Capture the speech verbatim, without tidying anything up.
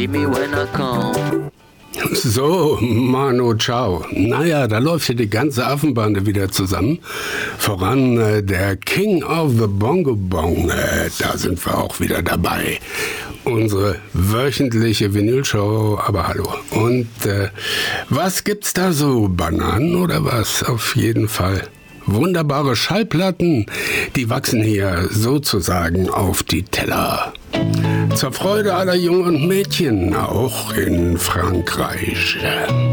see me when I come. So, Manu, ciao. Naja, da läuft hier die ganze Affenbande wieder zusammen. Voran äh, der King of the Bongo Bong, äh, da sind wir auch wieder dabei. Unsere wöchentliche Vinylshow, aber hallo. Und äh, was gibt's da so? Bananen oder was? Auf jeden Fall. Wunderbare Schallplatten, die wachsen hier sozusagen auf die Teller. Zur Freude aller Jungen und Mädchen, auch in Frankreich.